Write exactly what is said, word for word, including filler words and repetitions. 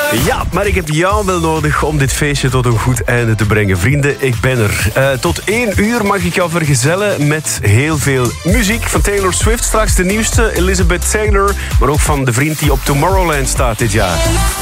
Ja, maar ik heb jou wel nodig om dit feestje tot een goed einde te brengen. Vrienden, ik ben er. Uh, tot één uur mag ik jou vergezellen met heel veel muziek. Van Taylor Swift, straks de nieuwste, Elizabeth Taylor. Maar ook van de vriend die op Tomorrowland staat dit jaar.